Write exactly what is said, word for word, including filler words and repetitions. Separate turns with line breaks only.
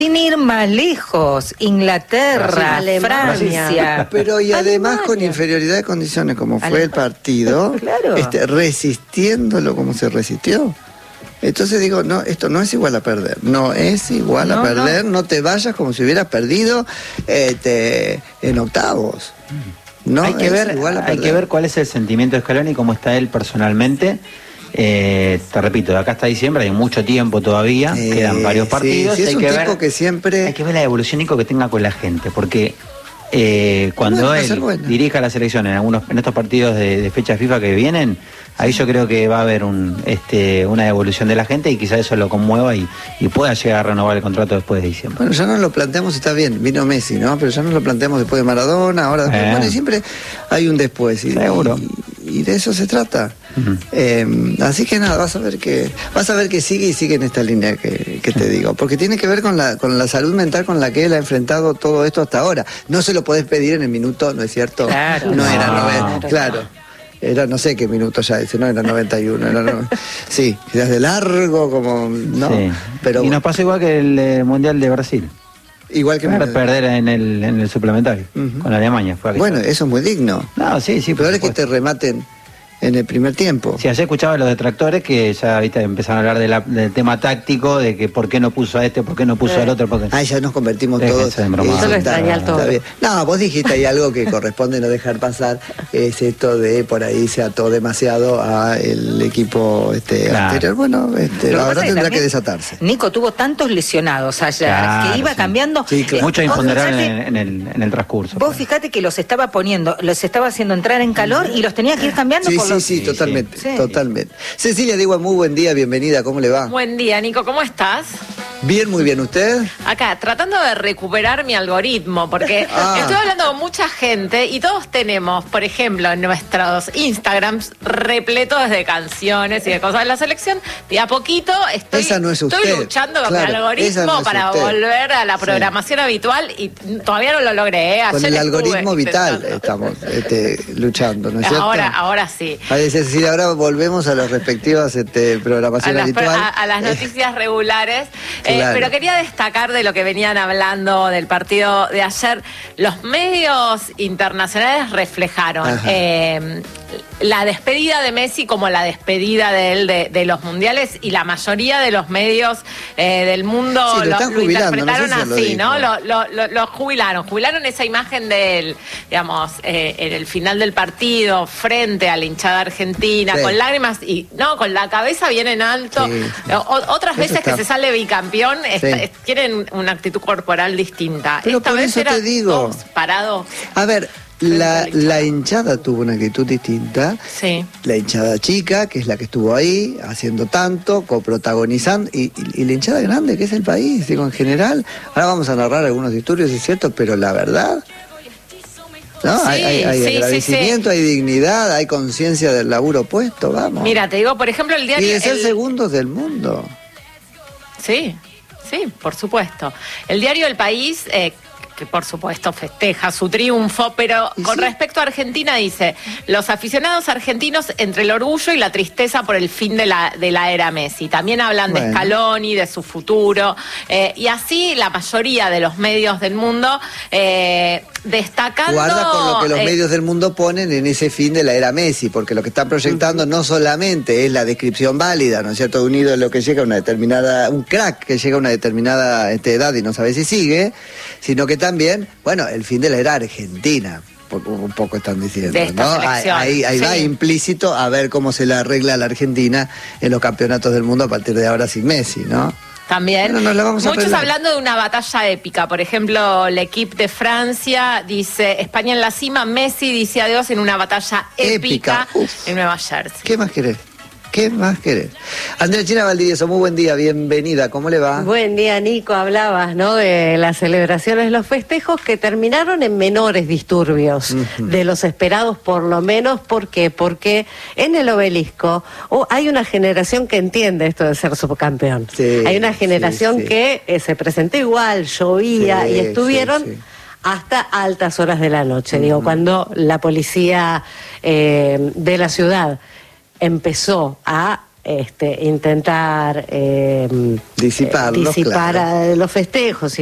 Sin ir más lejos, Inglaterra, Brasil, Francia.
Pero y además
Alemania.
Con inferioridad de condiciones, como fue
Ale...
el partido,
claro.
este, resistiéndolo como se resistió. Entonces digo, no, esto no es igual a perder, no es igual no, a perder, no. no te vayas como si hubieras perdido este, en octavos. No
hay que
es
ver,
igual a
hay
perder.
que ver cuál es el sentimiento de Scaloni y cómo está él personalmente. Eh, te repito, de acá hasta diciembre hay mucho tiempo todavía, eh, quedan varios partidos.
Sí, sí, es
hay
un
que
tipo
ver,
que siempre...
Hay que ver la evolución, Nico, que tenga con la gente, porque eh, cuando
bueno,
él
bueno.
dirija la selección en algunos en estos partidos de, de fecha FIFA que vienen, ahí yo creo que va a haber un, este, una evolución de la gente y quizás eso lo conmueva y, y pueda llegar a renovar el contrato después de diciembre.
Bueno, ya no lo planteamos, está bien, vino Messi, ¿no? Pero ya no lo planteamos después de Maradona, ahora después, eh. bueno, y siempre hay un después. Y,
Seguro.
Y, y de eso se trata.
Uh-huh.
Eh, así que nada, vas a ver que vas a ver que sigue y sigue en esta línea que, que te digo, porque tiene que ver con la con la salud mental con la que él ha enfrentado todo esto hasta ahora. No se lo podés pedir en el minuto, ¿no es cierto?
Claro.
No, no era
claro.
noventa, claro. Era no sé qué minuto ya ese, no era noventa y uno, era no, sí, quizás de largo como no,
sí.
Pero
y nos pasó igual que el eh, Mundial de Brasil.
Igual que
para perder en el en el suplementario uh-huh. con Alemania. Fue
bueno, eso es muy digno.
No, sí, sí.
Peor es que te rematen en el primer tiempo.
Sí, ayer escuchaba a los detractores que ya viste empezaron a hablar de la, del tema táctico, de que por qué no puso a este, por qué no puso eh. al otro. Porque...
Ah, ya nos convertimos todos.
Eso lo extraña todo.
No, vos dijiste ahí algo que corresponde no dejar pasar, es esto de por ahí se ató demasiado a el equipo este claro. anterior. Bueno, este, la verdad tendrá que desatarse.
Nico tuvo tantos lesionados ayer
claro,
que iba
sí.
cambiando.
Sí, claro. Mucho imponderables en, en, el, en el transcurso.
Vos fijate que los estaba poniendo, los estaba haciendo entrar en calor y los tenía que ir cambiando
sí,
por
sí,
los...
Sí, sí, totalmente, sí. totalmente. Cecilia Diego, muy buen día, bienvenida, ¿cómo le va?
Buen día, Nico, ¿cómo estás?
Bien, muy bien, ¿usted?
Acá, tratando de recuperar mi algoritmo, porque ah. estoy hablando con mucha gente y todos tenemos, por ejemplo, en nuestros Instagrams repletos de canciones y de cosas de la selección. De a poquito estoy,
esa no es usted.
estoy luchando con
claro,
mi algoritmo no para usted. volver a la programación sí. habitual y todavía no lo logré. ¿eh?
Con el algoritmo vital estamos este, luchando, ¿no es cierto?
Ahora, ahora sí.
A decir, ahora volvemos a las respectivas este, programación
a las,
habitual.
A, a las noticias regulares. Claro. Eh, pero quería destacar de lo que venían hablando del partido de ayer. Los medios internacionales reflejaron eh, la despedida de Messi como la despedida de él de, de los mundiales y la mayoría de los medios eh, del mundo
sí, lo,
lo, lo interpretaron
no sé si
así, ¿no? Lo, lo, lo, lo jubilaron, jubilaron esa imagen de él, digamos, eh, en el final del partido, frente a la hinchada argentina, sí. con lágrimas y, no, con la cabeza bien en alto. Sí. O, otras
eso
veces
está...
que se sale bicampeón,
sí.
está, es, quieren una actitud corporal distinta.
Pero
Esta
por
vez
eso
era
te digo.
parados.
A ver, La, la hinchada tuvo una actitud distinta.
Sí.
La hinchada chica, que es la que estuvo ahí, haciendo tanto, coprotagonizando, y, y, y la hinchada grande, que es el país, digo, en general. Ahora vamos a narrar algunos disturbios, es cierto, pero la verdad... ¿no?
Sí,
hay hay, hay
sí,
agradecimiento,
sí, sí.
hay dignidad, hay conciencia del laburo puesto, vamos.
Mira, te digo, por ejemplo, el diario...
Y de ser
el...
segundos del mundo.
Sí, sí, por supuesto. El diario El País... Eh, que por supuesto festeja su triunfo, pero con sí. respecto a Argentina dice, los aficionados argentinos entre el orgullo y la tristeza por el fin de la, de la era Messi. También hablan bueno. de Scaloni, de su futuro, eh, y así la mayoría de los medios del mundo eh, destacando...
Guarda con lo que los
eh,
medios del mundo ponen en ese fin de la era Messi, porque lo que están proyectando uh-huh. no solamente es la descripción válida, ¿no es cierto?, un ídolo que llega a una determinada, un crack que llega a una determinada este, edad y no sabe si sigue, sino que también, bueno, el fin de la era argentina, un poco están diciendo, ¿no? Ahí, ahí sí. va implícito a ver cómo se le arregla a la Argentina en los campeonatos del mundo a partir de ahora sin Messi, ¿no?
También.
Bueno, no vamos
Muchos
a
hablando de una batalla épica. Por ejemplo, el equipo de Francia dice, España en la cima, Messi dice adiós en una batalla épica, épica. en Nueva Jersey.
¿Qué más querés? ¿Qué más querés? Andrea China Valdivieso, muy buen día, bienvenida, ¿cómo le va?
Buen día, Nico, hablabas, ¿no?, de las celebraciones, los festejos que terminaron en menores disturbios, uh-huh. de los esperados por lo menos. ¿Por qué? Porque en el Obelisco oh, hay una generación que entiende esto de ser subcampeón. Sí, hay una generación sí, sí. que eh, se presentó igual, llovía, sí, y estuvieron... Sí, sí. hasta altas horas de la noche, uh-huh. digo, cuando la policía eh, de la ciudad empezó a este, intentar eh,
Disiparlos,
disipar
claro.
a los festejos